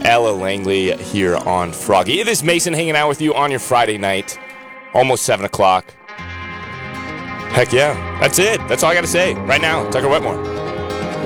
Ella Langley here on Froggy. It is Mason hanging out with you on your Friday night, almost 7 o'clock. Heck yeah, that's it. That's all I got to say right now. Tucker Wetmore.